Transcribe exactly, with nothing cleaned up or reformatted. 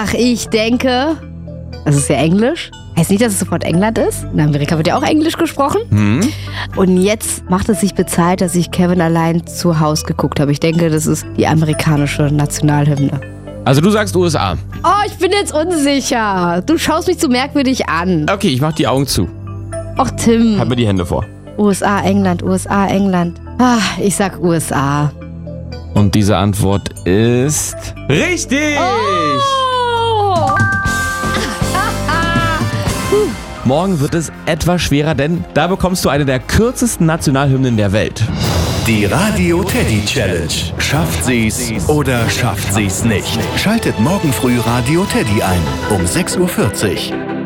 Ach, ich denke, das ist ja Englisch. Heißt nicht, dass es sofort England ist. In Amerika wird ja auch Englisch gesprochen. Hm? Und jetzt macht es sich bezahlt, dass ich Kevin allein zu Hause geguckt habe. Ich denke, das ist die amerikanische Nationalhymne. Also du sagst U S A. Oh, ich bin jetzt unsicher. Du schaust mich so merkwürdig an. Okay, ich mach die Augen zu. Och, Tim. Halt mir die Hände vor. U S A, England, U S A, England. Ah, ich sag U S A. Und diese Antwort ist... Richtig! Oh! Morgen wird es etwas schwerer, denn da bekommst du eine der kürzesten Nationalhymnen der Welt. Die Radio Teddy Challenge. Schafft sie's oder schafft sie's nicht? Schaltet morgen früh Radio Teddy ein um sechs Uhr vierzig.